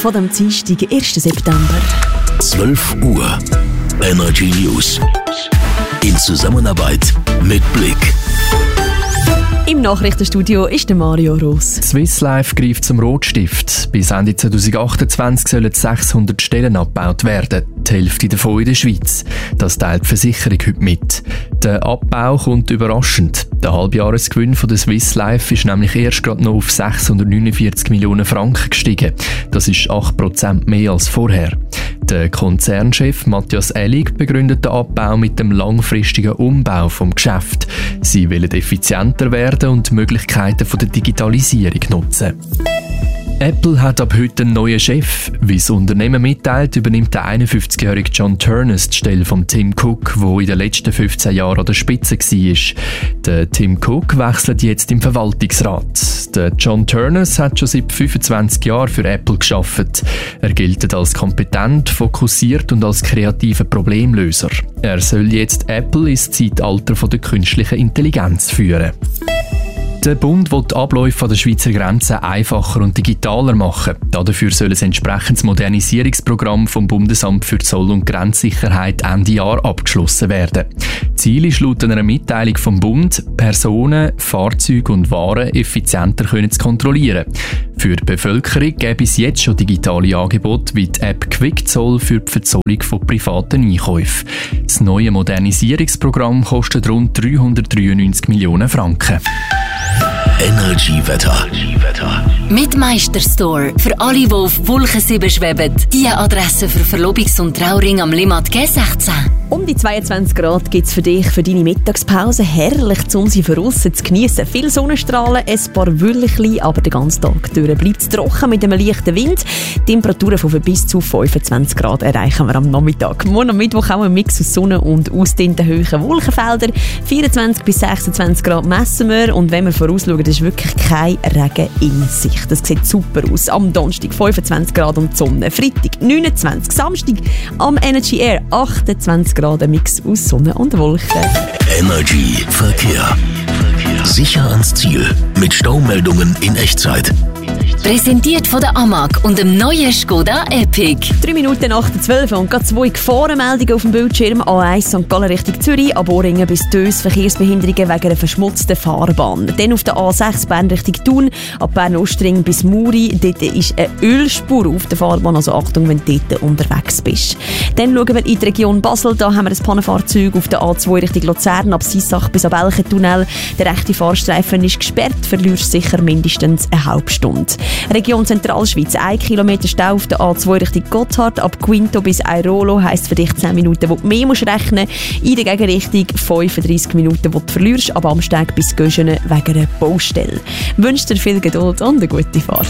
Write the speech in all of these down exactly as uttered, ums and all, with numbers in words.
von dem Dienstag, ersten September. zwölf Uhr. Energy News. In Zusammenarbeit mit Blick. Im Nachrichtenstudio ist der Mario Ross. Swiss Life greift zum Rotstift. Bis Ende zwanzig achtundzwanzig sollen sechshundert Stellen abgebaut werden. Die Hälfte davon in der Schweiz. Das teilt die Versicherung heute mit. Der Abbau kommt überraschend. Der Halbjahresgewinn von der Swiss Life ist nämlich erst gerade noch auf sechshundertneunundvierzig Millionen Franken gestiegen. Das ist acht Prozent mehr als vorher. Der Konzernchef Matthias Ellig begründet den Abbau mit dem langfristigen Umbau vom Geschäft. Sie wollen effizienter werden und die Möglichkeiten von der Digitalisierung nutzen. Apple hat ab heute einen neuen Chef. Wie das Unternehmen mitteilt, übernimmt der einundfünfzigjährige John Ternus die Stelle von Tim Cook, der in den letzten fünfzehn Jahren an der Spitze war. Der Tim Cook wechselt jetzt im Verwaltungsrat. Der John Ternus hat schon seit fünfundzwanzig Jahren für Apple gearbeitet. Er gilt als kompetent, fokussiert und als kreativer Problemlöser. Er soll jetzt Apple ins Zeitalter von der künstlichen Intelligenz führen. Der Bund will die Abläufe an der Schweizer Grenze einfacher und digitaler machen. Dafür soll ein entsprechendes Modernisierungsprogramm vom Bundesamt für Zoll- und Grenzsicherheit Ende Jahr abgeschlossen werden. Ziel ist laut einer Mitteilung vom Bund, Personen, Fahrzeuge und Waren effizienter können zu kontrollieren. Für die Bevölkerung gäbe es jetzt schon digitale Angebote wie die App QuickZoll für die Verzollung von privaten Einkäufen. Das neue Modernisierungsprogramm kostet rund dreihundertdreiundneunzig Millionen Franken. Energy Wetter. Mit Meisterstore. Für alle, die auf Wolken sieben schweben. Die Adresse für Verlobungs- und Trauring am Limmat G sechzehn. Um die zweiundzwanzig Grad gibt es für dich für deine Mittagspause. Herrlich, um sie von aussen zu geniessen. Viel Sonnenstrahlen, ein paar Wölkchen, aber den ganzen Tag durch bleibt es trocken mit einem leichten Wind. Temperaturen von bis zu fünfundzwanzig Grad erreichen wir am Nachmittag. Morgen am Mittwoch auch ein Mix aus Sonne und ausdehnten hohen Wolkenfeldern. vierundzwanzig bis sechsundzwanzig Grad messen wir. Und wenn wir vorausschauen, ist wirklich kein Regen in Sicht. Das sieht super aus. Am Donnerstag fünfundzwanzig Grad und die Sonne. Freitag neunundzwanzig. Samstag am Energy Air achtundzwanzig Grad. Ein Mix aus Sonne und Wolken. Energy Verkehr. Sicher ans Ziel. Mit Staumeldungen in Echtzeit. Präsentiert von der A M A G und dem neuen Skoda Epic. drei Minuten nach der zwölf und gerade zwei Gefahrenmeldungen auf dem Bildschirm. A eins Sankt Gallen Richtung Zürich, ab Oringen bis Dös Verkehrsbehinderungen wegen einer verschmutzten Fahrbahn. Dann auf der A sechs Bern Richtung Thun, ab Bern-Ostring bis Muri. Dort ist eine Ölspur auf der Fahrbahn, also Achtung, wenn du dort unterwegs bist. Dann schauen wir in die Region Basel. Da haben wir ein Pannenfahrzeug auf der A zwei Richtung Luzern, ab Sissach bis ab Elchentunnel. Der rechte Fahrstreifen ist gesperrt, verlierst sicher mindestens eine halbe Stunde. Region Zentralschweiz, ein Kilometer Stau auf der A zwei Richtung Gotthard, ab Quinto bis Airolo heisst für dich zehn Minuten, wo du mehr musst rechnen. In der Gegenrichtung fünfunddreissig Minuten, wo du verlierst, ab Amsteg bis Göschenen wegen einer Baustelle. Ich wünsche dir viel Geduld und eine gute Fahrt.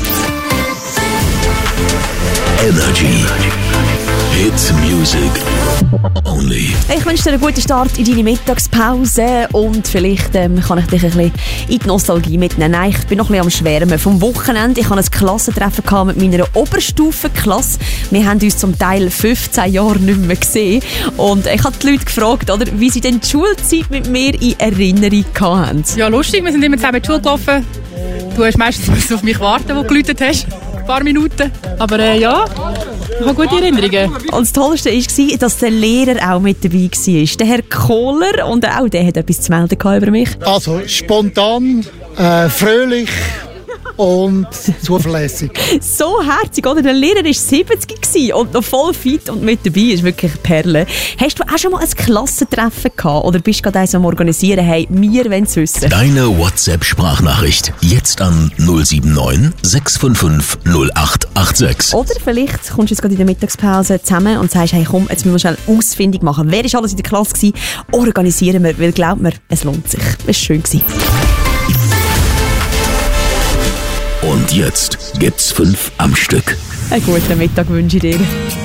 Energy. Hit Music Only. Ich wünsche dir einen guten Start in deine Mittagspause und vielleicht ähm, kann ich dich ein bisschen in die Nostalgie mitnehmen. Nein, ich bin noch ein bisschen am Schwärmen vom Wochenende. Ich hatte ein Klassentreffen mit meiner Oberstufenklasse. Wir haben uns zum Teil fünfzehn Jahre nicht mehr gesehen und ich habe die Leute gefragt, oder, wie sie denn die Schulzeit mit mir in Erinnerung hatten. Ja, lustig, wir sind immer zusammen in die Schule gelaufen. Du hast meistens auf mich warten, wo du geläutet hast. Ein paar Minuten. Aber äh, ja, ich habe gute Erinnerungen. Und das Tollste war, dass der Lehrer auch mit dabei war. Der Herr Kohler, und auch der hat etwas zu melden über mich. Also spontan, äh, fröhlich und zuverlässig. So herzig, oder? Der Lehrer war siebzig und noch voll fit und mit dabei. Ist wirklich eine Perle. Hast du auch schon mal ein Klassentreffen gehabt oder bist du gerade eins am Organisieren? Hey, wir wollen es wissen. Deine WhatsApp-Sprachnachricht jetzt an null sieben neun sechs fünf fünf null acht acht sechs. Oder vielleicht kommst du jetzt gerade in der Mittagspause zusammen und sagst, hey komm, jetzt müssen wir schnell ausfindig machen. Wer war alles in der Klasse gewesen? Organisieren wir, weil glaub mir, es lohnt sich. Es war schön gewesen. Und jetzt gibt's fünf am Stück. Einen guten Mittag wünsche ich dir.